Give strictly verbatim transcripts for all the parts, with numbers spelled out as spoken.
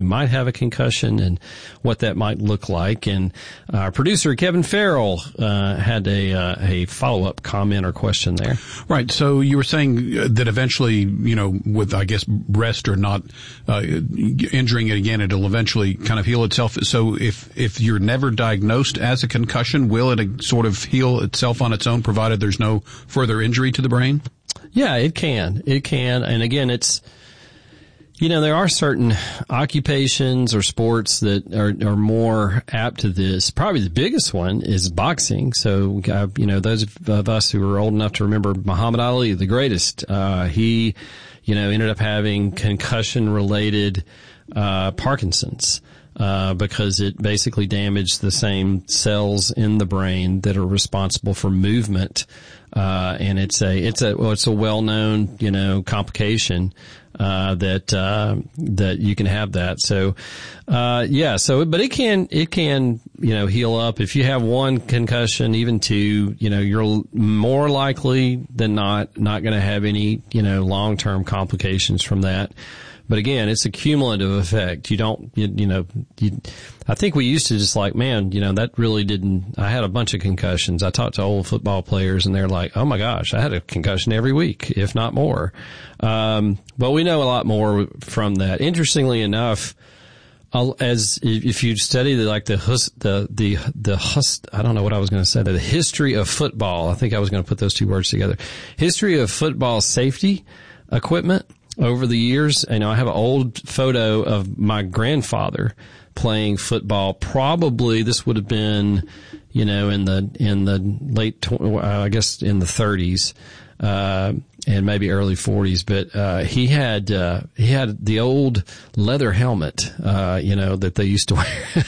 might have a concussion and what that might look like. And our producer, Kevin Farrell, uh, had a, uh, a follow-up comment or question there. Right. So you were saying that eventually, you know, with, I guess, rest or not uh, injuring it again, it'll eventually kind of heal itself. So if, if you're never diagnosed as a concussion, will it sort of heal itself on its own, provided there's no further injury to the brain? Yeah, it can. It can. And again, it's, you know, there are certain occupations or sports that are, are more apt to this. Probably the biggest one is boxing. So, uh, you know, those of us who are old enough to remember Muhammad Ali, the greatest, uh, he, you know, ended up having concussion-related uh Parkinson's. Uh, because it basically damaged the same cells in the brain that are responsible for movement. Uh, and it's a, it's a, well, it's a well-known, you know, complication, uh, that, uh, that you can have that. So, uh, yeah, so, but it can, it can, you know, heal up. If you have one concussion, even two, you know, you're more likely than not, not going to have any, you know, long-term complications from that. But again, it's a cumulative effect. You don't, you, you know, you, I think we used to just like, man, you know, that really didn't, I had a bunch of concussions. I talked to old football players and they're like, oh my gosh, I had a concussion every week, if not more. Um, but we know a lot more from that. Interestingly enough, I'll, as if you study the, like the, hus, the, the, the hus, I don't know what I was going to say, the history of football. I think I was going to put those two words together. History of football safety equipment. Over the years, you know, I have an old photo of my grandfather playing football. Probably this would have been, you know, in the, in the late, tw- uh, I guess in the thirties, uh, and maybe early forties. But, uh, he had, uh, he had the old leather helmet, uh, you know, that they used to wear.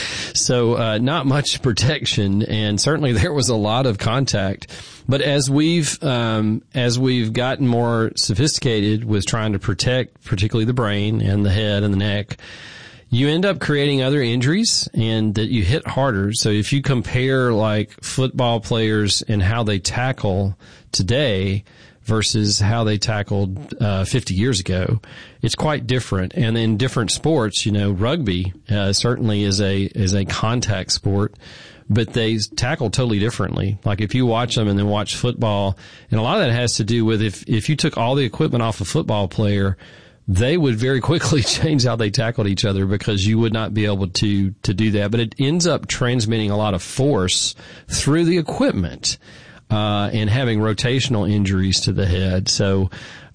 So, uh, not much protection. And certainly there was a lot of contact. But as we've, um, as we've gotten more sophisticated with trying to protect, particularly the brain and the head and the neck, you end up creating other injuries and that you hit harder. So if you compare like football players and how they tackle today versus how they tackled, uh, fifty years ago, it's quite different. And in different sports, you know, rugby, uh, certainly is a, is a contact sport. But they tackle totally differently. Like if you watch them and then watch football, and a lot of that has to do with if, if you took all the equipment off a football player, they would very quickly change how they tackled each other because you would not be able to, to do that. But it ends up transmitting a lot of force through the equipment, uh, and having rotational injuries to the head. So,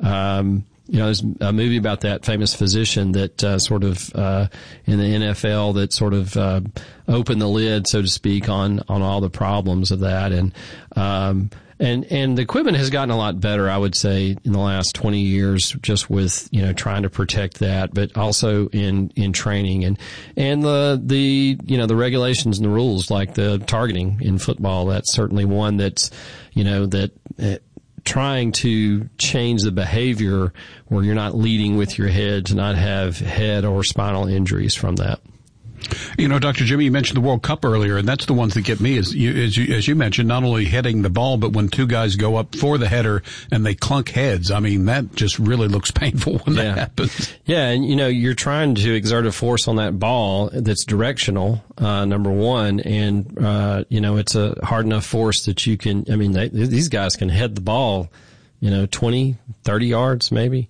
um, you know, there's a movie about that famous physician that, uh, sort of, uh, in the N F L that sort of, uh, opened the lid, so to speak, on, on all the problems of that. And, um, and, and the equipment has gotten a lot better, I would say, in the last twenty years, just with, you know, trying to protect that, but also in, in training and, and the, the, you know, the regulations and the rules like the targeting in football. That's certainly one that's, you know, that, uh, trying to change the behavior where you're not leading with your head to not have head or spinal injuries from that. You know, Doctor Jimmy, you mentioned the World Cup earlier, and that's the ones that get me, as you, as you, as you mentioned, not only hitting the ball, but when two guys go up for the header and they clunk heads. I mean, that just really looks painful when yeah. that happens. Yeah, and, you know, you're trying to exert a force on that ball that's directional, uh, number one, and, uh, you know, it's a hard enough force that you can, I mean, they, these guys can head the ball, you know, twenty, thirty yards maybe.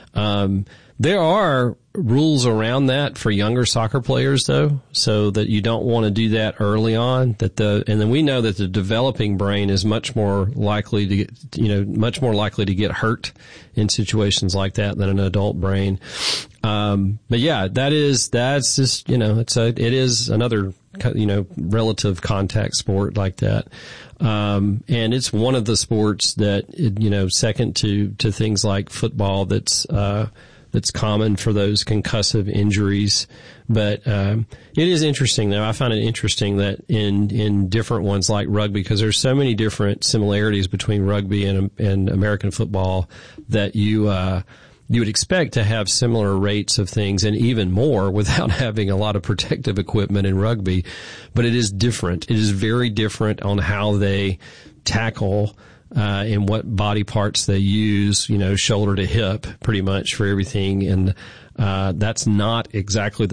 Um, there are rules around that for younger soccer players though, so that you don't want to do that early on. That the and then we know that the developing brain is much more likely to get, you know, much more likely to get hurt in situations like that than an adult brain. Um, but yeah, that is that's just, you know, it's a it is another, you know, relative contact sport like that. Um, and it's one of the sports that, you know, second to to things like football that's uh that's common for those concussive injuries. But um, it is interesting, though. I find it interesting that in in different ones like rugby, because there's so many different similarities between rugby and and American football that you uh, you would expect to have similar rates of things, and even more without having a lot of protective equipment in rugby. But it is different. It is very different on how they tackle. Uh, and what body parts they use, you know, shoulder to hip pretty much for everything. And, uh, that's not exactly the